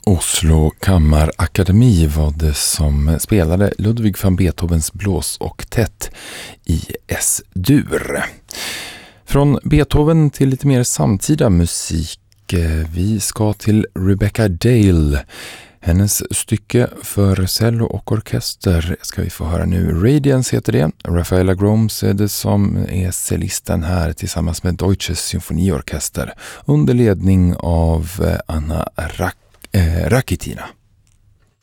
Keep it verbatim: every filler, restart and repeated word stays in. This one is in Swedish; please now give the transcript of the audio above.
Oslo Kammarakademi var det som spelade Ludwig van Beethovens blåsoktett i S-dur. Från Beethoven till lite mer samtida musik. Vi ska till Rebecca Dale. Hennes stycke för cello och orkester ska vi få höra nu. Radiance heter det. Rafaela Groms är det som är cellisten här tillsammans med Deutsches Symfoniorkester under ledning av Anna Rak- äh, Rakitina.